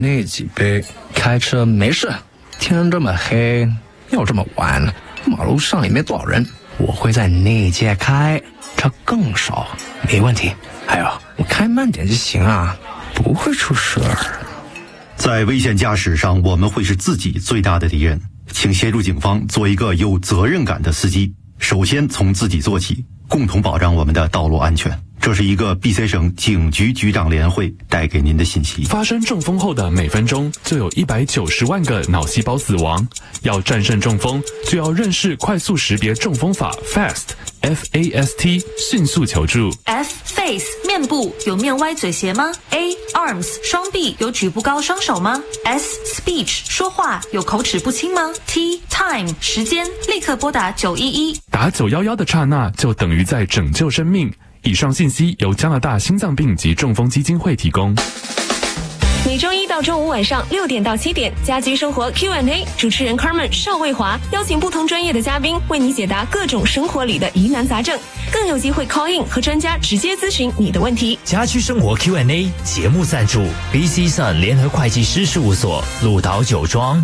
那几杯，开车没事，天这么黑，又这么晚，马路上也没多少人，我会在内街开，车更少，没问题。还有，我开慢点就行啊，不会出事儿。 在危险驾驶上，我们会是自己最大的敌人。请协助警方做一个有责任感的司机，首先从自己做起，共同保障我们的道路安全。这是一个 BC 省警局局长联会带给您的信息。 发生中风后的每分钟就有190万个脑细胞死亡。要战胜中风，就要认识快速识别中风法 FAST， 迅速求助。 F face 面部有面歪嘴斜吗？ A arms 双臂有举不高双手吗？ S speech 说话有口齿不清吗？ T time 时间立刻拨打911。 打911的刹那就等于在拯救生命。以上信息由加拿大心脏病及中风基金会提供。 每周一到周五晚上6点到7点，家居生活 Q&A， 主持人 Carmen 邵卫华邀请不同专业的嘉宾为你解答各种生活里的疑难杂症，更有机会 call in 和专家直接咨询你的问题。 家居生活 Q&A 节目赞助 BC Sun 联合会计师事务所，鹿岛酒庄。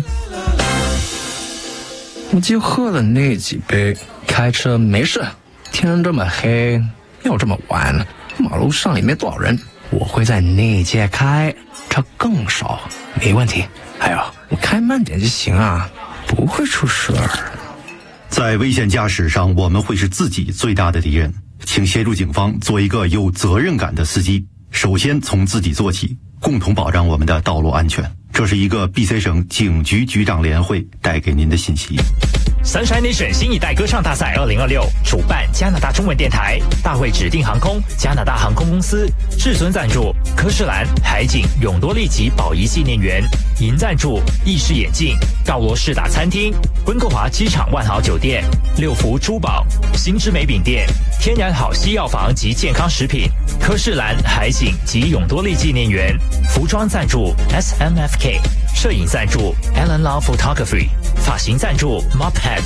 我就喝了那几杯，开车没事，天这么黑，又这么晚，马路上也没多少人，我会在内街开，车更少，没问题。还有，我开慢点就行啊，不会出事儿。 在危险驾驶上，我们会是自己最大的敌人。请协助警方做一个有责任感的司机，首先从自己做起，共同保障我们的道路安全。这是一个 BC 省警局局长联会带给您的信息。 Sunshine Nation 新一代歌唱大赛2026主办加拿大中文电台、大会指定航空、加拿大航空公司至尊赞助科士兰、海景、永多利及宝仪纪念园，银赞助意式眼镜、高罗士达餐厅、温哥华机场万豪酒店、六福珠宝、新之美饼店、天然好西药房及健康食品、科士兰、海景及永多利纪念园，服装赞助 SMFK， 摄影赞助 Alan Lau Photography， 发型赞助 Mophead。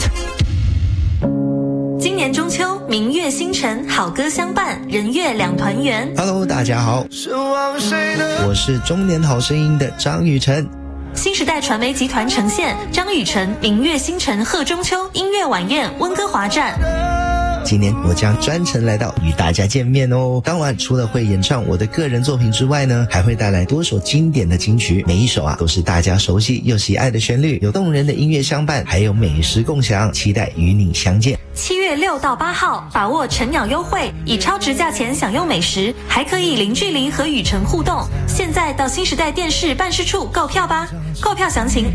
今年中秋，明月星辰，好歌相伴，人月两团圆。 Hello， 大家好，我是中年好声音的张雨晨。 新时代传媒集团呈现张雨晨明月星辰贺中秋音乐晚宴温哥华站。 今年我将专程来到与大家见面哦。当晚除了会演唱我的个人作品之外呢，还会带来多首经典的金曲，每一首都是大家熟悉又喜爱的旋律，有动人的音乐相伴，还有美食共享，期待与你相见。 7月6到8号，把握晨鸟优惠，以超值价钱享用美食，还可以零距离和雨晨互动。现在到新时代电视办事处购票吧，购票详情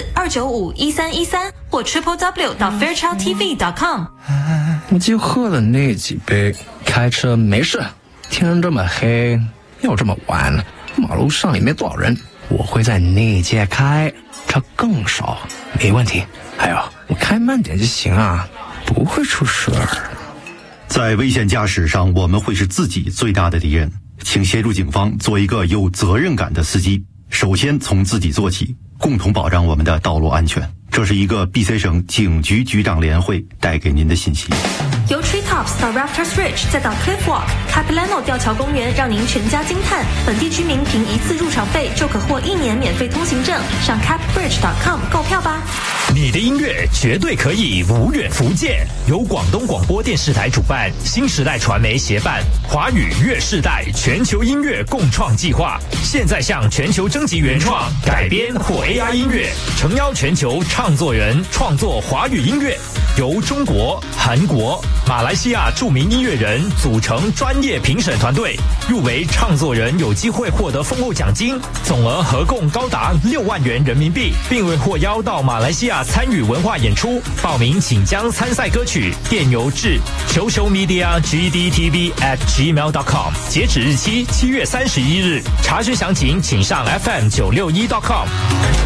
604-295-1313或 www.fairchildtv.com。 我就喝了那几杯，开车没事，天这么黑，又这么晚，马路上也没多少人，我会在内街开，车更少，没问题。还有，我开慢点就行啊，不会出事儿。 在危险驾驶上，我们会是自己最大的敌人。请协助警方做一个有责任感的司机，首先从自己做起，共同保障我们的道路安全。这是一个 BC 省警局局长联会带给您的信息。 由 Treetops 到 Rafters Ridge 再到 Cliff Walk、Capilano 吊桥公园，让您全家惊叹。本地居民凭一次入场费就可获1年免费通行证，上 capbridge.com 购票吧。 你的音乐绝对可以无远弗届，由广东广播电视台主办，新时代传媒协办，华语乐世代全球音乐共创计划，现在向全球征集原创、改编或 AI 音乐，诚邀全球唱作人创作华语音乐，由中国、韩国、马来西亚著名音乐人组成专业评审团队，入围唱作人有机会获得丰厚奖金，总额合共高达6万元人民币，并未获邀到马来西亚参与文化演出。报名请将参赛歌曲电邮至 socialmediagdtv@gmail.com， 截止日期7月31日。查询详情请上FM961.com。